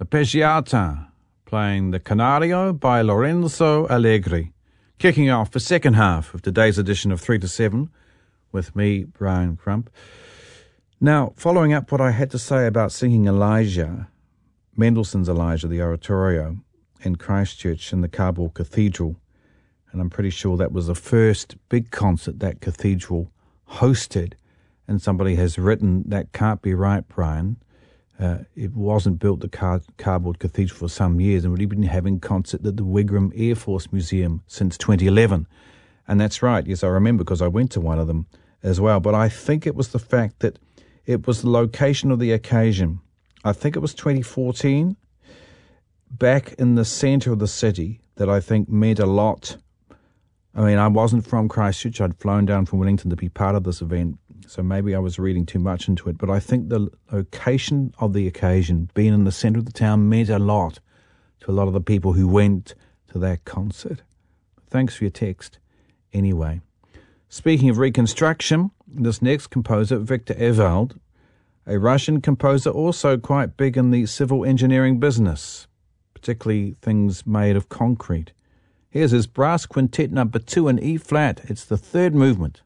Arpeggiata, playing the Canario by Lorenzo Allegri, kicking off the second half of today's edition of 3 to 7 with me, Brian Crump. Now, following up what I had to say about singing Elijah, Mendelssohn's Elijah, the oratorio, in Christchurch in the Cardboard Cathedral, and I'm pretty sure that was the first big concert that cathedral hosted, and somebody has written that can't be right, Brian. It wasn't built, the Cardboard Cathedral, for some years, and we've been having concert at the Wigram Air Force Museum since 2011. And that's right, yes, I remember because I went to one of them as well. But I think it was the fact that it was the location of the occasion. I think it was 2014, back in the centre of the city, that I think meant a lot. I mean, I wasn't from Christchurch. I'd flown down from Wellington to be part of this event, so maybe I was reading too much into it. But I think the location of the occasion, being in the centre of the town, meant a lot to a lot of the people who went to that concert. Thanks for your text. Anyway, speaking of reconstruction, this next composer, Victor Ewald, a Russian composer also quite big in the civil engineering business, particularly things made of concrete. Here's his Brass Quintet number 2 in E-flat. It's the third movement.